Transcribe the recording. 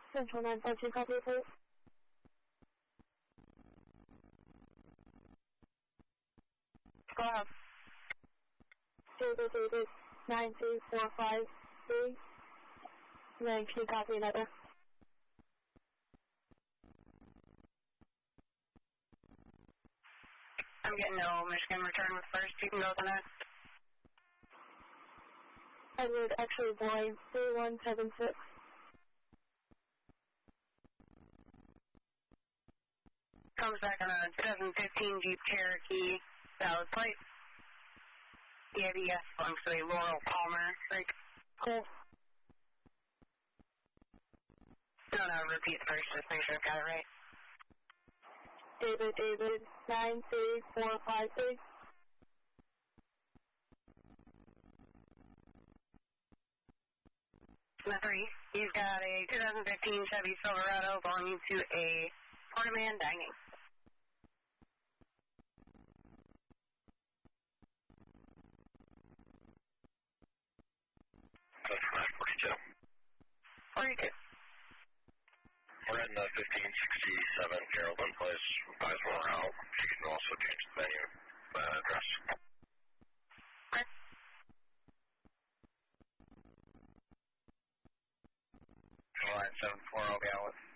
Central 942, copy, please. Go ahead. David, 93453. Then can you copy another? I'm getting no Michigan return with first. You can go to that. Edward, actually, boy, 3176. Comes back on a 2015 Jeep Cherokee, valid plate. EIDS belongs to a Laurel Palmer. Like, Cool. no, repeat first, just make sure I've got it right. David, 93453. Number 3, he's got a 2015 Chevy Silverado belonging to a Portaman Dining. That's 42. 42. We're in the 1567 Geraldine Place. Guys, we're out. You can also change the venue address. Okay. Line 74, I'll be out with.